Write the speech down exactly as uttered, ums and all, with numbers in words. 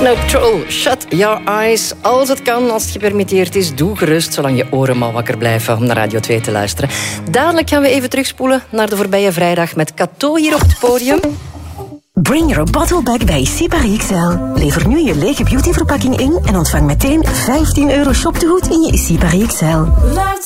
Snow Patrol, shut your eyes. Als het kan, als het gepermitteerd is, doe gerust, zolang je oren maar wakker blijven om naar Radio twee te luisteren. Dadelijk gaan we even terugspoelen naar de voorbije vrijdag met Cato hier op het podium. Bring your bottle back bij Sipari X L. Lever nu je lege beautyverpakking in en ontvang meteen vijftien euro shoptegoed in je Sipari X L.